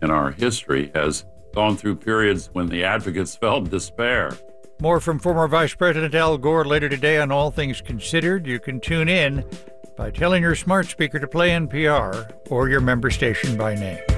in our history has gone through periods when the advocates felt despair. More from former Vice President Al Gore later today on All Things Considered. You can tune in by telling your smart speaker to play NPR or your member station by name.